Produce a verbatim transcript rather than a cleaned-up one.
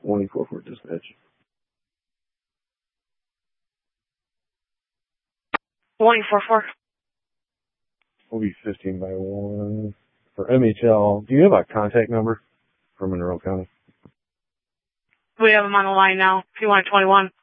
twenty-four for dispatch. twenty-four four. We'll be fifteen by one. For M H L, do you have a contact number for Monroe County? We have him on the line now. If you want twenty-one.